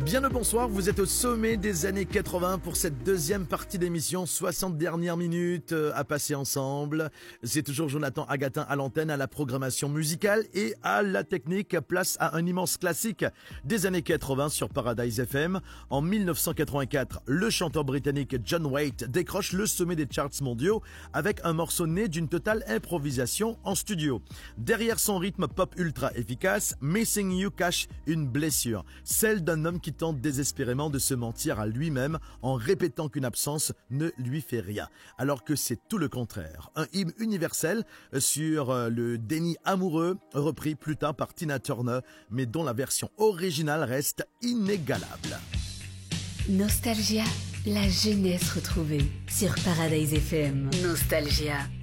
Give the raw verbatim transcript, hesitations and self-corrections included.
Bien le bonsoir, vous êtes au sommet des années quatre-vingts pour cette deuxième partie d'émission, soixante dernières minutes à passer ensemble. C'est toujours Jonathan Agatin à l'antenne, à la programmation musicale et à la technique. Place à un immense classique des années quatre-vingts sur Paradise F M. En mille neuf cent quatre-vingt-quatre, le chanteur britannique John Waite décroche le sommet des charts mondiaux avec un morceau né d'une totale improvisation en studio. Derrière son rythme pop ultra efficace, Missing You cache une blessure, celle d'un homme qui tente désespérément de se mentir à lui-même en répétant qu'une absence ne lui fait rien, alors que c'est tout le contraire. Un hymne universel sur le déni amoureux, repris plus tard par Tina Turner, mais dont la version originale reste inégalable. Nostalgia, la jeunesse retrouvée sur Paradise F M. Nostalgia.